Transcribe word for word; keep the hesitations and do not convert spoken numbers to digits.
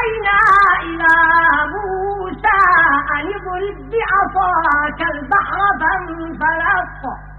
أوحينا إلى موسى أن اضرب بعصاك البحر فانفلق